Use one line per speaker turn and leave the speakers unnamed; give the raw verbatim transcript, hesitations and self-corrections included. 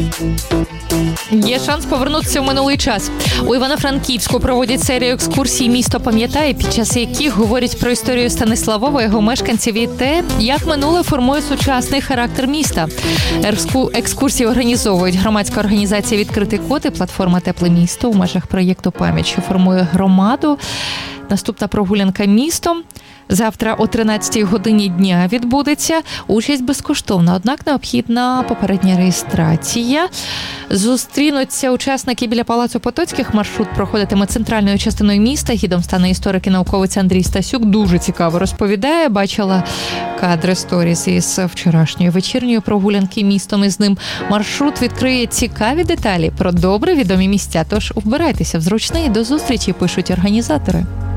Є шанс повернутися в минулий час. У Івано-Франківську проводять серію екскурсій «Місто пам'ятає», під час яких говорять про історію Станиславова, його мешканців і те, як минуле формує сучасний характер міста. Екскурсії організовують громадська організація «Відкритий код» і платформа «Тепле місто» у межах проєкту «Пам'ять», що формує громаду. Наступна прогулянка містом завтра о тринадцятій годині дня відбудеться. Участь безкоштовна, однак необхідна попередня реєстрація. Зустрінуться учасники біля Палацу Потоцьких. Маршрут проходитиме центральною частиною міста. Гідом стане історик і науковець Андрій Стасюк. Дуже цікаво розповідає. Бачила кадри сторіс із вчорашньої вечірньої прогулянки містом із ним. Маршрут відкриє цікаві деталі про добре відомі місця. Тож вбирайтеся в зручний. До зустрічі, пишуть організатори.